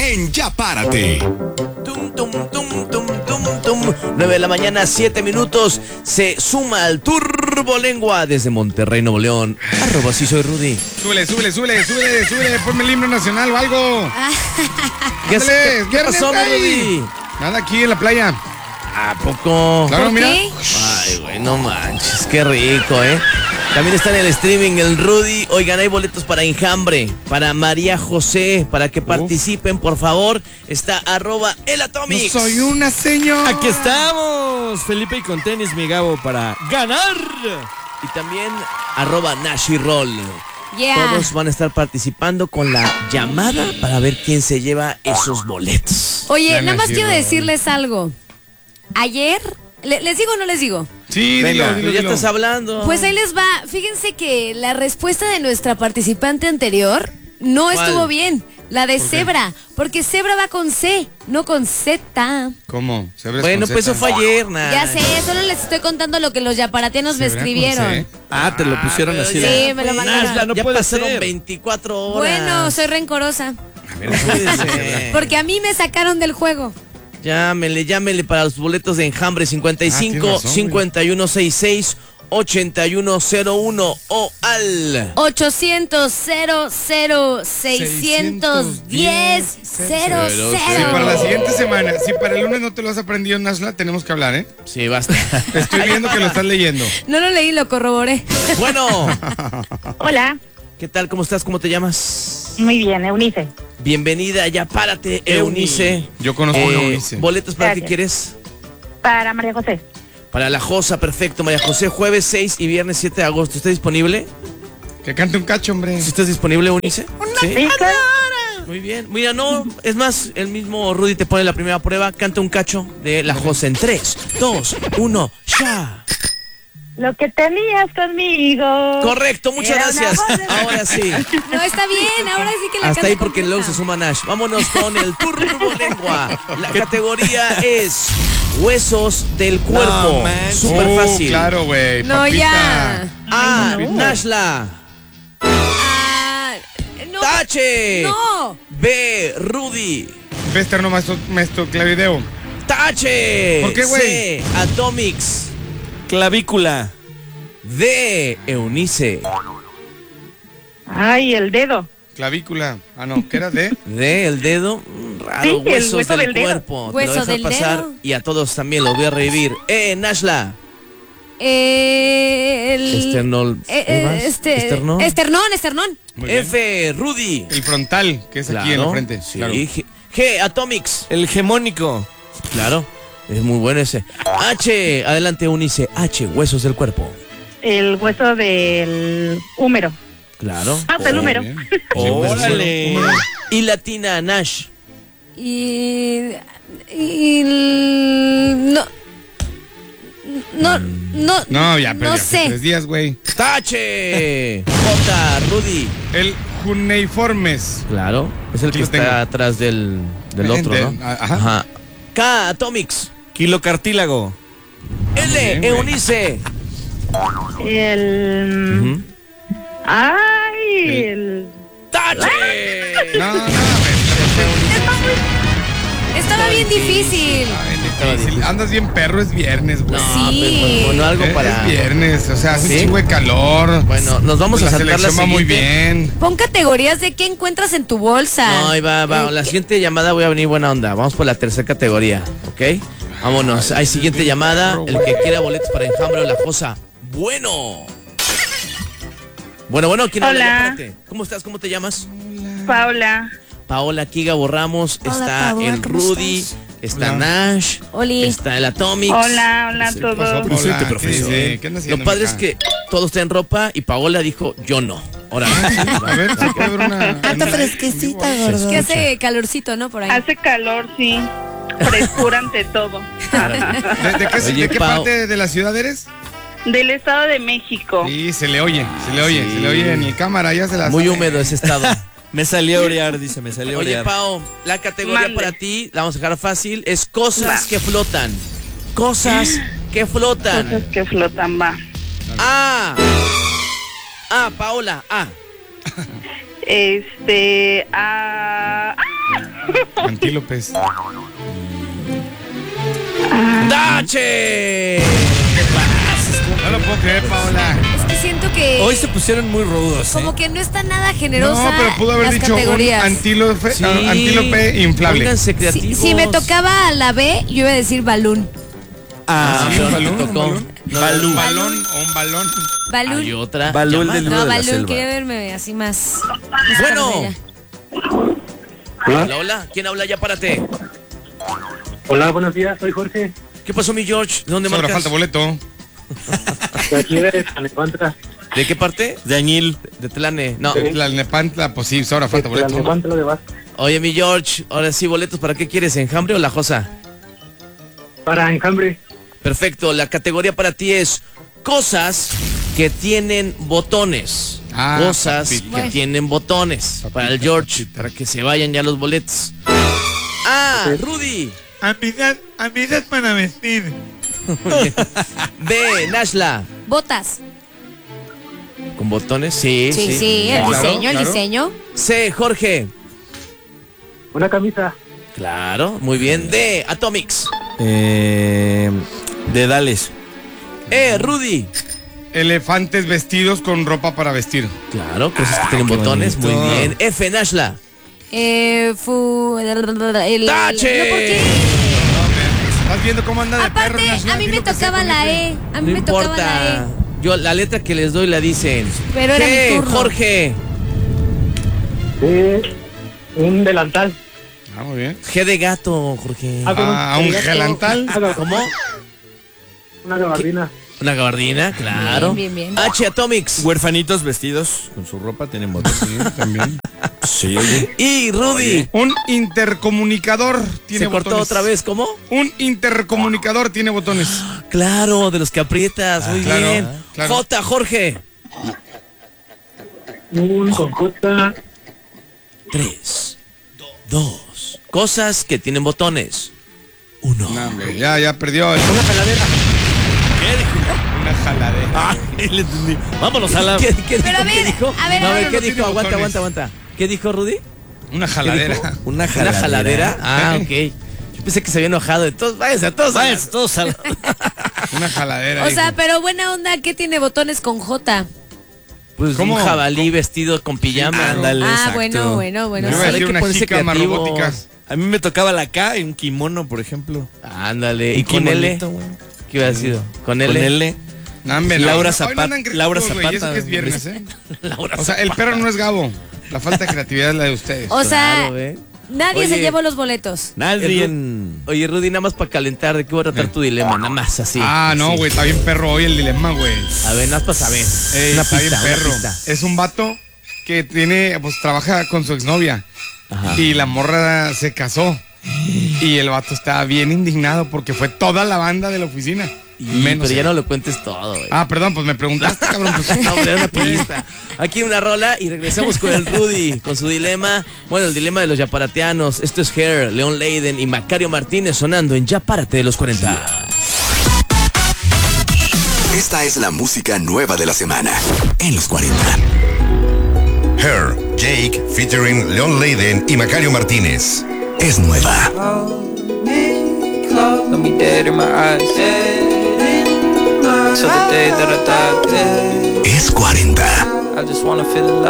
en Ya Párate. Tum, tum, tum, tum, tum, tum. 9 de la mañana, 7 minutos. Se suma al Turbolengua desde Monterrey, Nuevo León. @sí soy Rudy. Súbele. Ponme el himno nacional o algo. ¿Qué pasó, mi Rudy? Nada, aquí en la playa. ¿A poco? Claro, mira. Ay, güey, no manches, qué rico, ¿eh? También está en el streaming el Rudy. Oigan, hay boletos para Enjambre, para María José, para que participen, por favor. Está @elatomics. No soy una señora. Aquí estamos, Felipe y con tenis, mi Gabo, para ganar. Y también @Nashiroll. Yeah. Todos van a estar participando con la llamada para ver quién se lleva esos boletos. Oye, nada más quiero decirles algo. Ayer, ¿les digo o no les digo? Sí, Venga, dilo. ya estás hablando. Pues ahí les va. Fíjense que la respuesta de nuestra participante anterior no estuvo bien. La de Zebra. Porque Zebra va con C, no con Z. ¿Cómo? Bueno, pues eso fue ayer, nada. Ya sé, solo les estoy contando lo que los yaparatianos me escribieron. Ah, te lo pusieron así. Sí, me lo mandaron. No ya puede pasaron ser. 24 horas. Bueno, soy rencorosa. Porque a mí me sacaron del juego. Llámele para los boletos de Enjambre 55 tienes razón, 5166 8101 o al 800-00-610-00. Sí, para la siguiente semana. Si para el lunes no te lo has aprendido, Nashla, tenemos que hablar, ¿eh? Sí, basta. Estoy viendo que lo estás leyendo. No lo leí, lo corroboré. Bueno, Hola, ¿qué tal? ¿Cómo estás? ¿Cómo te llamas? muy bien, Eunice. Bienvenida, ya párate, Eunice. Yo conozco a Eunice. ¿Boletos para qué Gracias. quieres? Para María José. Para la Josa, perfecto. María José, jueves 6 y viernes 7 de agosto. ¿Está disponible? Que cante un cacho, hombre. ¿Sí estás disponible, Eunice? Sí. Sí, claro. Muy bien. Mira, no, es más, el mismo Rudy te pone la primera prueba. Canta un cacho de la Josa en 3, 2, 1, ya. Lo que tenías conmigo. Correcto, muchas Era gracias. una voz de- Ahora sí. No, está bien, ahora sí que la Hasta canta ahí porque completa. luego se suma Nash. Vámonos con el Turbolengua. La categoría es huesos del cuerpo. No, man. Súper fácil. Claro, güey. No, papita. ya. A, Nashla. Ah, no. Tache. No. B, Rudy. Ves, terno maestro Clavideo. Tache. ¿Por qué, güey? C, Atomics. Clavícula. D, Eunice. Ay, el dedo. Clavícula. Ah, no, ¿qué era de? D, el dedo. Raro, Sí, el huesos hueso del del dedo. cuerpo. Hueso Te lo del dejo pasar dedo. y a todos también lo voy a revivir. Nashla. Esternón. Esternón. Muy bien. F, Rudy. El frontal, que es aquí en la frente. Sí. Claro. G, Atomics. El hegemónico. Claro. Es muy bueno ese. H, adelante, Eunice. H, huesos del cuerpo. El hueso del húmero. Claro. Ah, del húmero. Bien. Órale. Y latina, Nash. Y no. No, ya perdí No hace sé. 3 días, güey. Tache. J, Rudy. El cuneiformes. Claro. Es el Aquí que lo está tengo. atrás del otro, ¿no? Ajá. K, Atomics. Kilocartílago. L, bien, güey. Eunice. El. Ay, el. Tache. No, Estaba bien difícil. difícil. Andas bien perro, es viernes, güey. Sí. Bueno, algo para. Es viernes, o sea, hace ¿Sí? un chingo de calor. Bueno, nos vamos Pues a saltar la selección va muy siguiente. bien. Pon categorías de qué encuentras en tu bolsa. No, ahí va. La siguiente llamada voy a venir buena onda. Vamos por la tercera categoría, ¿ok? Vámonos. Hay siguiente llamada. El que quiera boletos para Enjambre o La Josa. Bueno. Bueno, ¿quién habla? Hola. Ya, espérate. ¿Cómo estás? ¿Cómo te llamas? Paula. Paola, aquí Gabo Ramos. Hola, Está Paola, el ¿cómo Rudy. estás? Está Hola. Nash. Oli. Está el Atomics. Hola a todos. Presente, Hola, profesor. ¿qué anda haciendo, Lo padre mija? es que todos traen ropa y Paola dijo, yo no. Ahora, A ver, ¿se puede ver una... Anda fresquecita, gordo. Que hace calorcito, ¿no? Por ahí. Hace calor, sí. Frescura ante todo. ¿De qué Pao. parte de la ciudad eres? Del Estado de México. Sí, se le oye en el cámara, ya se la muy sabe. húmedo ese estado. Me salió a orear, dice, me salió a Oye, orear. Pao, la categoría Mande. para ti, la vamos a dejar fácil, es cosas Va. que flotan. Cosas que flotan. Cosas que flotan, va. Paola, A. Ah, Antílopes. ¡Dache! No lo puedo creer, Paola. Es que siento que Hoy se pusieron muy rudos. como que no está nada generosa No, pero pudo haber las dicho un categorías. antílope inflable. Pónganse Si, creativos. si me tocaba la B, yo iba a decir balún. Ah, Sí, pero un no te balón, tocó. un balón o un balón. Balún. Hay otra. Balún llamada. del libro No, de la balún, selva. quería verme así más. Bueno. bella. Hola, hola. ¿Quién habla? Ya párate. Hola, buenos días, soy Jorge, ¿Qué pasó, mi George? ¿De dónde Sobra marcas? falta boleto. de aquí de Tlalnepantla. ¿De qué parte? De Añil. De Tlane. No. La Nepantla, pues sí, sobra falta boleto. Tlalnepantla de Vasco. Oye, mi George, ahora sí, boletos, ¿para qué quieres? ¿Enjambre o la Josa? Para Enjambre. Perfecto, la categoría para ti es cosas que tienen botones. Ah, Cosas papita. que tienen botones. Para el George, para que se vayan ya los boletos. Ah, Rudy. Habilidad para vestir. B, Nashla. Botas. ¿Con botones? Sí, Sí, sí. sí, el Claro, diseño, el claro. diseño. C, Jorge. Una camisa. Claro, muy bien. D, Atomics. Dedales. E, Rudy. Elefantes vestidos con ropa para vestir. Claro, cosas que tienen qué botones. bonito. Muy bien. F, Nashla. El, ¡Tache! No, ¿por qué? ¿Estás viendo cómo anda de perro? Aparte, Nashla? a mí Di me lo que sea tocaba con la F. E. A mí No me tocaba la importa. E. Yo la letra que les doy la dicen. Pero era G, mi turno. Jorge. Un delantal. Ah, muy bien. G de gato, Jorge. Ah, un gelantal. ¿Cómo? Una gabardina. Una gabardina, claro. Bien, bien, bien. H, Atomics. Huerfanitos vestidos con su ropa tienen botones. Sí, también. Sí, oye. Y Rudy. Un intercomunicador tiene ¿Se cortó botones. otra vez? ¿Cómo? Un intercomunicador tiene botones. Claro, de los que aprietas. Muy claro, bien. claro. J, Jorge. Un concota. 3, 2. Cosas que tienen botones. 1. No, hombre, ya perdió. Una jaladera. Una jaladera. Ah, le entendí. Vámonos a la. ¿Qué Pero a ver, dijo? a ver, No, a ver, ¿qué no dijo? tiene Aguanta, botones. aguanta. ¿Qué dijo Rudy? Una ¿Qué jaladera. dijo? Una ¿Una jaladera. jaladera? Ah, ok. Yo pensé que se había enojado. De todos, váyanse a todos. Váyanse todos a la. Una jaladera. O sea, dijo. pero buena onda, ¿qué tiene botones con J? Pues ¿Cómo? un jabalí vestido con pijama. Ándale, Ah, exacto. bueno. Yo iba a Hay decir que una ponerse jícama creativos. robótica. A mí me tocaba la K en un kimono, por ejemplo. Ándale. ¿Y Un con L? kimonito, güey. ¿Qué iba a decir? ¿Con L? Con L. No, hombre, Laura Hoy Zapata- no andan creativos, Laura güey, y Zapata, eso que es viernes, ¿eh? Laura O sea, el perro no es Gabo. La falta de creatividad es la de ustedes. O sea, Claro, ¿eh? nadie se Oye. llevó los boletos. Nadie. Oye, Rudy, nada más para calentar, ¿de qué voy a tratar tu dilema? Nada más así. No, así. güey, está bien perro hoy el dilema, güey. A ver, nada más para saber. Ey, está bien perro. pista. Es un vato que tiene, pues trabaja con su exnovia. Ajá. Y la morra se casó. Y el vato estaba bien indignado porque fue toda la banda de la oficina. Pero ya no lo cuentes todo, güey. Perdón, pues me preguntaste, cabrón. Pues, No, hombre, era una pista. Aquí una rola y regresamos con el Rudy, con su dilema. Bueno, el dilema de los yaparateanos. Esto es Hair, Leon Leiden y Macario Martínez sonando en Ya Párate de los 40. Esta es la música nueva de la semana en los 40. Her, Jake, featuring Leon Leiden y Macario Martínez. Es nueva. Look me dead in my eyes. So the day that I die, Es 40. I just wanna feel alive.